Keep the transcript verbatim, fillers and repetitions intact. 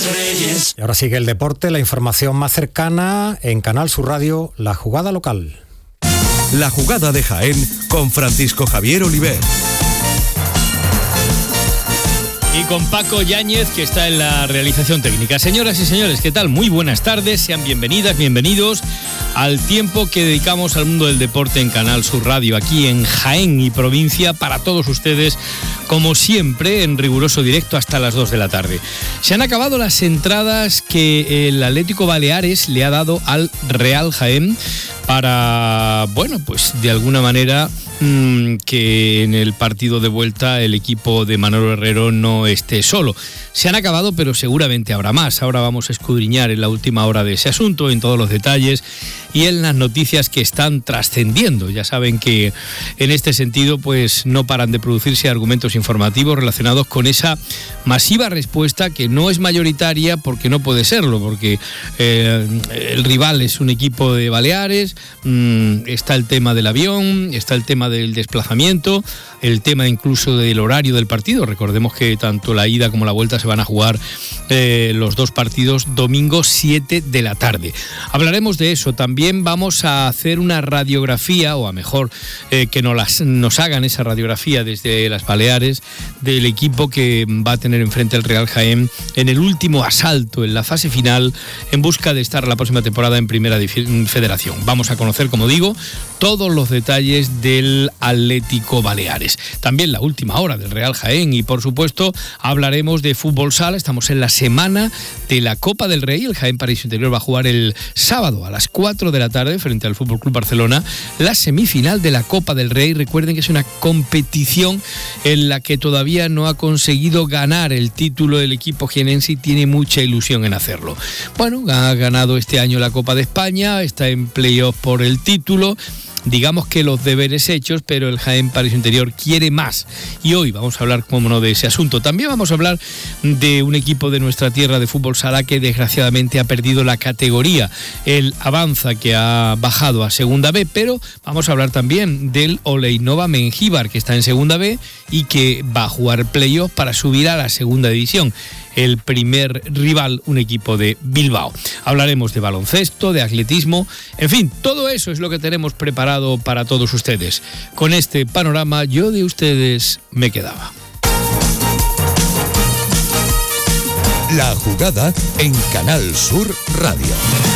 Y ahora sigue el deporte, la información más cercana en Canal Sur Radio, la jugada local. La jugada de Jaén con Francisco Javier Oliver. Y con Paco Yáñez, que está en la realización técnica. Señoras y señores, ¿qué tal? Muy buenas tardes, sean bienvenidas, bienvenidos al tiempo que dedicamos al mundo del deporte en Canal Sur Radio, aquí en Jaén y provincia, para todos ustedes, como siempre, en riguroso directo hasta las dos de la tarde. Se han acabado las entradas que el Atlético Baleares le ha dado al Real Jaén para, bueno, pues de alguna manera mmm, que en el partido de vuelta el equipo de Manolo Herrero no esté solo. Se han acabado, pero seguramente habrá más. Ahora vamos a escudriñar en la última hora de ese asunto, en todos los detalles y en las noticias que están trascendiendo. Ya saben que en este sentido pues no paran de producirse argumentos informativos relacionados con esa masiva respuesta que no es mayoritaria porque no puede serlo, porque eh, el rival es un equipo de Baleares, mmm, está el tema del avión, está el tema del desplazamiento, el tema incluso del horario del partido. Recordemos que tanto la ida como la vuelta se van a jugar eh, los dos partidos domingo siete de la tarde. Hablaremos de eso. También vamos a hacer una radiografía, o a mejor eh, que nos, las, nos hagan esa radiografía desde las Baleares del equipo que va a tener enfrente el Real Jaén en el último asalto, en la fase final, en busca de estar la próxima temporada en Primera Federación. Vamos a conocer, como digo, todos los detalles del Atlético Baleares. También la última hora del Real Jaén y, por supuesto, hablaremos de fútbol sala. Estamos en la semana de la Copa del Rey. El Jaén Paraíso Interior va a jugar el sábado a las cuatro de la tarde frente al F C Barcelona la semifinal de la Copa del Rey. Recuerden que es una competición en la que todavía no ha conseguido ganar el título el equipo jienense y tiene mucha ilusión en hacerlo. Bueno, ha ganado este año la Copa de España, está en playoff por el título. Digamos que los deberes hechos, pero el Jaén Paraíso Interior quiere más. Y hoy vamos a hablar, como no, de ese asunto. También vamos a hablar de un equipo de nuestra tierra de fútbol sala que desgraciadamente ha perdido la categoría. El Avanza, que ha bajado a Segunda B, pero vamos a hablar también del Oleinova Mengíbar, que está en Segunda B y que va a jugar playoff para subir a la Segunda División. El primer rival, un equipo de Bilbao. Hablaremos de baloncesto, de atletismo, en fin, todo eso es lo que tenemos preparado para todos ustedes. Con este panorama, yo de ustedes me quedaba. La jugada en Canal Sur Radio.